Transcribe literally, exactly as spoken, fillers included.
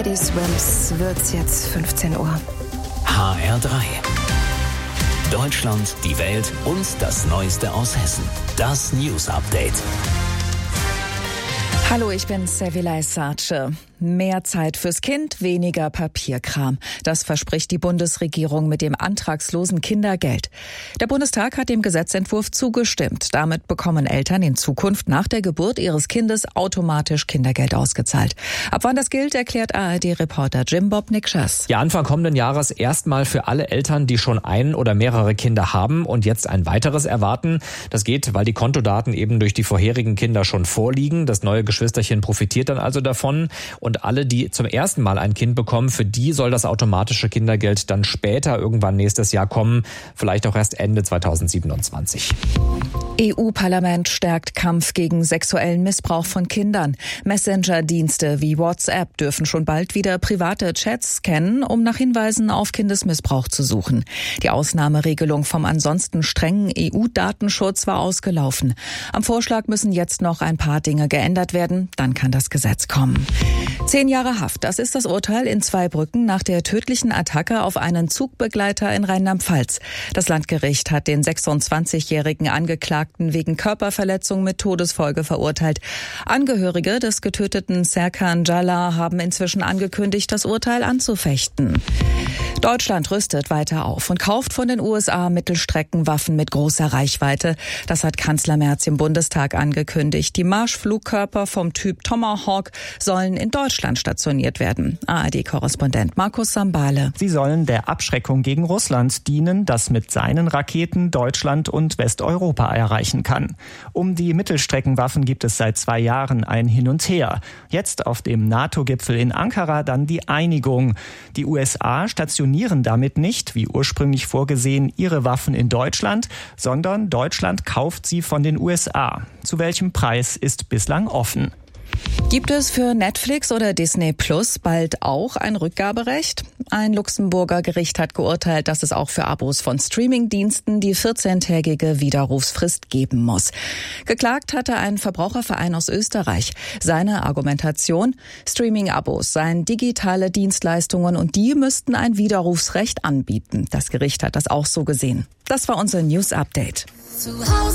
Die Swims wird's jetzt fünfzehn Uhr. H R drei. Deutschland, die Welt und das Neueste aus Hessen. Das News Update. Hallo, ich bin Sevilay Sarce. Mehr Zeit fürs Kind, weniger Papierkram. Das verspricht die Bundesregierung mit dem antragslosen Kindergeld. Der Bundestag hat dem Gesetzentwurf zugestimmt. Damit bekommen Eltern in Zukunft nach der Geburt ihres Kindes automatisch Kindergeld ausgezahlt. Ab wann das gilt, erklärt A R D-Reporter Jim Bob Nikschas. Ja, Anfang kommenden Jahres erstmal für alle Eltern, die schon ein oder mehrere Kinder haben und jetzt ein weiteres erwarten. Das geht, weil die Kontodaten eben durch die vorherigen Kinder schon vorliegen. Das neue Geschwisterchen profitiert dann also davon. Und alle, die zum ersten Mal ein Kind bekommen, für die soll das automatische Kindergeld dann später irgendwann nächstes Jahr kommen, vielleicht auch erst Ende zweitausendsiebenundzwanzig. E U-Parlament stärkt Kampf gegen sexuellen Missbrauch von Kindern. Messenger-Dienste wie WhatsApp dürfen schon bald wieder private Chats scannen, um nach Hinweisen auf Kindesmissbrauch zu suchen. Die Ausnahmeregelung vom ansonsten strengen E U-Datenschutz war ausgelaufen. Am Vorschlag müssen jetzt noch ein paar Dinge geändert werden, dann kann das Gesetz kommen. Zehn Jahre Haft, das ist das Urteil in Zweibrücken nach der tödlichen Attacke auf einen Zugbegleiter in Rheinland-Pfalz. Das Landgericht hat den sechsundzwanzigjährigen Angeklagten wegen Körperverletzung mit Todesfolge verurteilt. Angehörige des getöteten Serkan Jallar haben inzwischen angekündigt, das Urteil anzufechten. Deutschland rüstet weiter auf und kauft von den U S A Mittelstreckenwaffen mit großer Reichweite. Das hat Kanzler Merz im Bundestag angekündigt. Die Marschflugkörper vom Typ Tomahawk sollen in Deutschland stationiert werden. A R D-Korrespondent Markus Sambale. Sie sollen der Abschreckung gegen Russland dienen, das mit seinen Raketen Deutschland und Westeuropa erreichen kann. Um die Mittelstreckenwaffen gibt es seit zwei Jahren ein Hin und Her. Jetzt auf dem NATO-Gipfel in Ankara dann die Einigung. Die U S A stationieren damit nicht, wie ursprünglich vorgesehen, ihre Waffen in Deutschland, sondern Deutschland kauft sie von den U S A. Zu welchem Preis ist bislang offen. Gibt es für Netflix oder Disney Plus bald auch ein Rückgaberecht? Ein Luxemburger Gericht hat geurteilt, dass es auch für Abos von Streamingdiensten die vierzehntägige Widerrufsfrist geben muss. Geklagt hatte ein Verbraucherverein aus Österreich. Seine Argumentation: Streaming-Abos seien digitale Dienstleistungen und die müssten ein Widerrufsrecht anbieten. Das Gericht hat das auch so gesehen. Das war unser News Update.